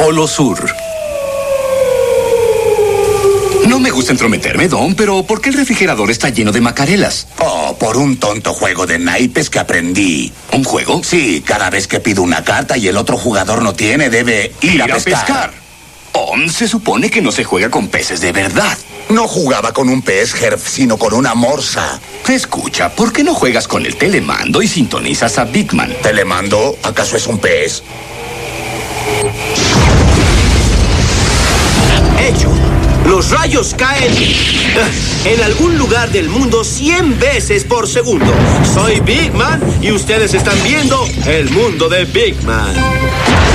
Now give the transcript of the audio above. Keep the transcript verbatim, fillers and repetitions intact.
Polo Sur. No me gusta entrometerme, Don, pero ¿por qué el refrigerador está lleno de macarelas? Oh, por un tonto juego de naipes que aprendí. ¿Un juego? Sí, cada vez que pido una carta y el otro jugador no tiene, debe ir, Ir a, a pescar. pescar. Oh, se supone que no se juega con peces de verdad. No jugaba con un pez, Herb, sino con una morsa. Escucha, ¿por qué no juegas con el telemando y sintonizas a Big Man? ¿Telemando? ¿Acaso es un pez? Hecho. Los rayos caen en algún lugar del mundo cien veces por segundo. Soy Big Man y ustedes están viendo el mundo de Big Man.